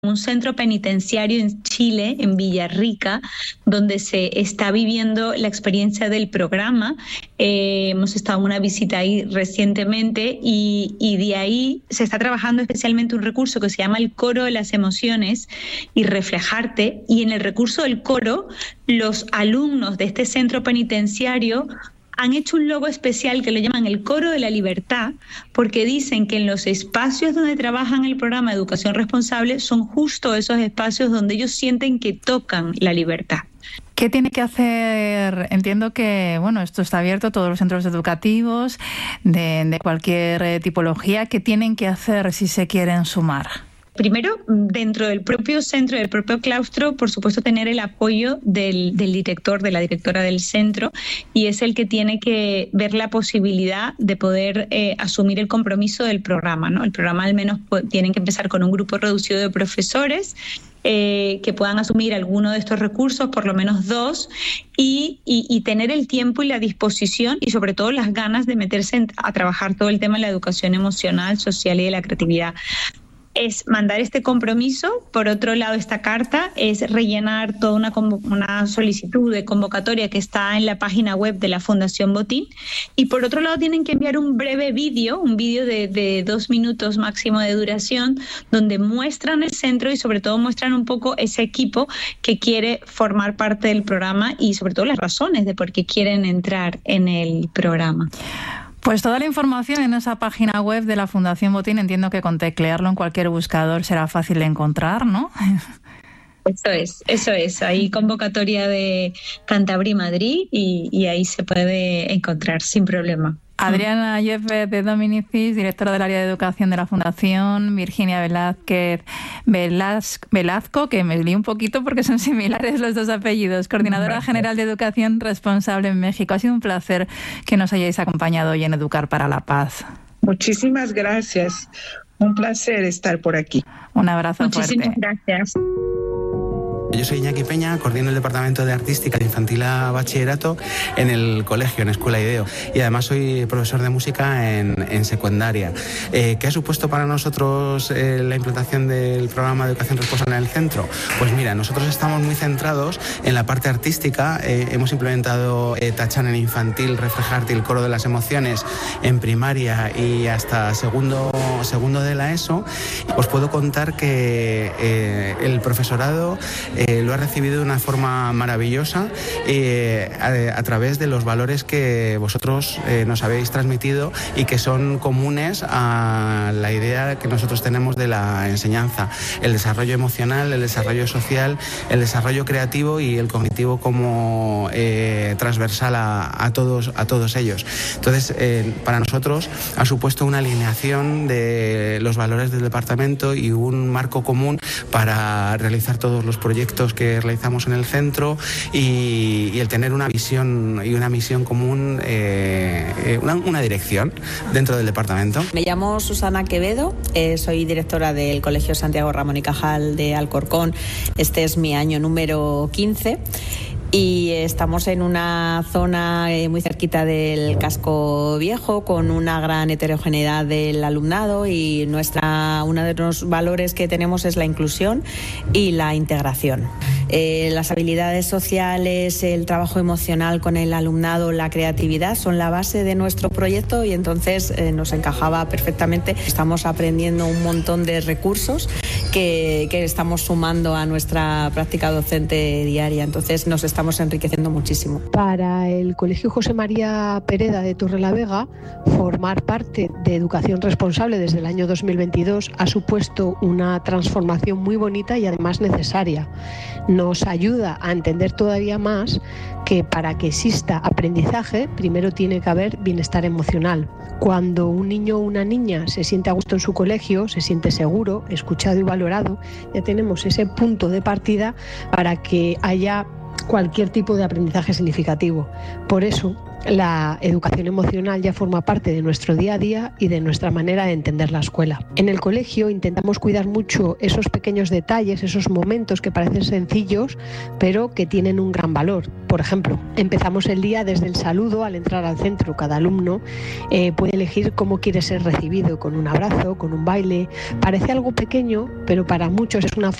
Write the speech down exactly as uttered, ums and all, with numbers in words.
un centro penitenciario en Chile, en Villarrica, donde se está viviendo la experiencia del programa. Eh, hemos estado en una visita ahí recientemente y, y de ahí se está trabajando especialmente un recurso que se llama el coro de las emociones y reflejarte. Y en el recurso del coro, los alumnos de este centro penitenciario han hecho un logo especial que lo llaman el Coro de la Libertad, porque dicen que en los espacios donde trabajan el programa de educación responsable son justo esos espacios donde ellos sienten que tocan la libertad. ¿Qué tiene que hacer? Entiendo que bueno, esto está abierto a todos los centros educativos de, de cualquier tipología. ¿Qué tienen que hacer si se quieren sumar? Primero, dentro del propio centro, del propio claustro, por supuesto, tener el apoyo del, del director, de la directora del centro, y es el que tiene que ver la posibilidad de poder eh, asumir el compromiso del programa, ¿no? El programa al menos pues, tienen que empezar con un grupo reducido de profesores eh, que puedan asumir alguno de estos recursos, por lo menos dos, y, y, y tener el tiempo y la disposición y sobre todo las ganas de meterse en, a trabajar todo el tema de la educación emocional, social y de la creatividad. Es mandar este compromiso. Por otro lado, esta carta es rellenar toda una, una solicitud de convocatoria que está en la página web de la Fundación Botín. Y por otro lado, tienen que enviar un breve vídeo, un vídeo de, de dos minutos máximo de duración, donde muestran el centro y sobre todo muestran un poco ese equipo que quiere formar parte del programa y sobre todo las razones de por qué quieren entrar en el programa. Pues toda la información en esa página web de la Fundación Botín, entiendo que con teclearlo en cualquier buscador será fácil de encontrar, ¿no? Eso es, eso es. Hay convocatoria de Cantabria y Madrid y, y ahí se puede encontrar sin problema. Adriana Yepes de Dominicis, directora del área de educación de la Fundación, Virginia Velázquez Velaz, Velazco, que me lié un poquito porque son similares los dos apellidos, coordinadora Gracias. General de Educación Responsable en México. Ha sido un placer que nos hayáis acompañado hoy en Educar para la Paz. Muchísimas gracias. Un placer estar por aquí. Un abrazo Muchísimas fuerte. Muchísimas gracias. Yo soy Iñaki Peña, coordino el Departamento de Artística de Infantil a Bachillerato en el colegio, en Escuela Ideo, y además soy profesor de música en, en secundaria. Eh, ¿Qué ha supuesto para nosotros eh, la implantación del programa de educación responsable en el centro? Pues mira, nosotros estamos muy centrados en la parte artística. Eh, hemos implementado eh, Tachan en infantil, Reflejarte y el coro de las emociones en primaria y hasta segundo, segundo de la ESO. Os puedo contar que eh, el profesorado Eh, lo ha recibido de una forma maravillosa eh, a, a través de los valores que vosotros eh, nos habéis transmitido y que son comunes a la idea que nosotros tenemos de la enseñanza: el desarrollo emocional, el desarrollo social, el desarrollo creativo y el cognitivo como eh, transversal a, a, todos, a todos ellos. Entonces, eh, para nosotros ha supuesto una alineación de los valores del departamento y un marco común para realizar todos los proyectos que realizamos en el centro y, y el tener una visión y una misión común, eh, una, una dirección dentro del departamento. Me llamo Susana Quevedo, eh, soy directora del Colegio Santiago Ramón y Cajal de Alcorcón. Este es mi año número quince. Y estamos en una zona eh, muy cerquita del casco viejo, con una gran heterogeneidad del alumnado, y nuestra uno de los valores que tenemos es la inclusión y la integración. Eh, las habilidades sociales, el trabajo emocional con el alumnado, la creatividad son la base de nuestro proyecto, y entonces eh, nos encajaba perfectamente. Estamos aprendiendo un montón de recursos que, que estamos sumando a nuestra práctica docente diaria, entonces nos estamos estamos enriqueciendo muchísimo. Para el Colegio José María Pereda de Torrelavega, formar parte de Educación Responsable desde el año dos mil veintidós ha supuesto una transformación muy bonita y además necesaria. Nos ayuda a entender todavía más que para que exista aprendizaje, primero tiene que haber bienestar emocional. Cuando un niño o una niña se siente a gusto en su colegio, se siente seguro, escuchado y valorado, ya tenemos ese punto de partida para que haya cualquier tipo de aprendizaje significativo. Por eso, la educación emocional ya forma parte de nuestro día a día y de nuestra manera de entender la escuela. En el colegio intentamos cuidar mucho esos pequeños detalles, esos momentos que parecen sencillos, pero que tienen un gran valor. Por ejemplo, empezamos el día desde el saludo al entrar al centro. Cada alumno eh, puede elegir cómo quiere ser recibido, con un abrazo, con un baile. Parece algo pequeño, pero para muchos es una